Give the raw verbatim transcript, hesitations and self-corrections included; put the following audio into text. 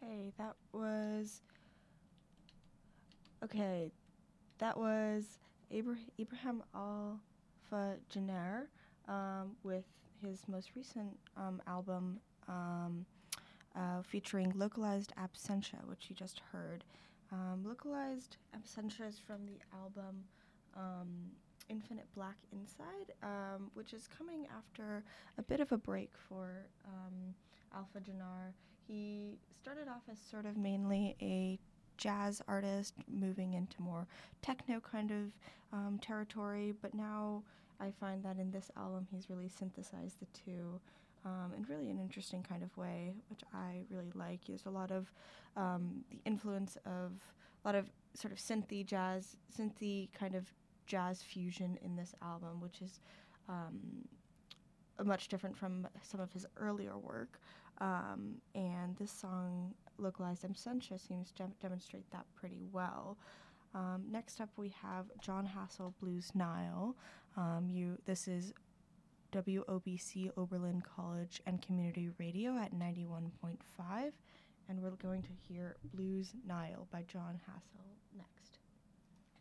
Okay, that was okay. That was Abra- Abraham Alpha Janer um, with his most recent um, album um, uh, featuring Localized Absentia, which you just heard. Um, Localized Absentia is from the album um, Infinite Black Inside, um, which is coming after a bit of a break for um, Alpha Janar. He started off as sort of mainly a jazz artist, moving into more techno kind of um, territory, but now I find that in this album he's really synthesized the two um, in really an interesting kind of way, which I really like. There's a lot of um, the influence of a lot of sort of synthy jazz, synthy kind of jazz fusion in this album, which is um, much different from some of his earlier work. Um, and this song, Localized Absentia, seems to demonstrate that pretty well. Um, next up, we have John Hassel Blues Nile. Um, you, this is W O B C Oberlin College and Community Radio at ninety-one point five, and we're going to hear Blues Nile by John Hassel next.